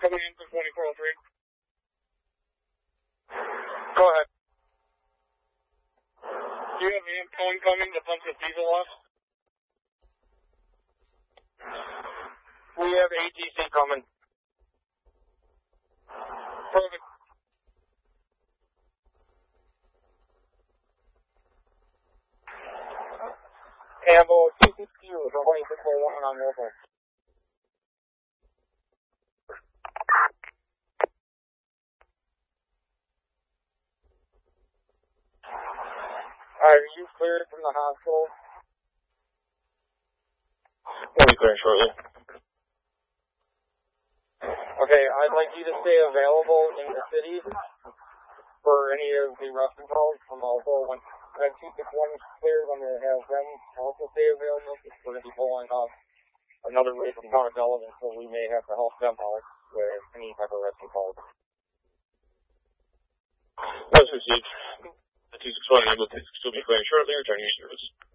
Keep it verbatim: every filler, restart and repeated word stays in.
Coming in for twenty-four oh three. Go ahead. Do you have amp towing coming to pump the diesel off? We have A T C coming. Perfect. Ambo two six two from twenty-six oh one on local. Are you cleared from the hospital? We'll be clearing shortly. Okay, I'd like you to stay available in the city for any of the rescue calls from also when uh, two six one is cleared, I'm going to have them also stay available because we're going to be pulling off another race from Carmel, and so we may have to help them out with any type of rescue calls. That's received. The two six one able to still be clearing shortly, returning your service.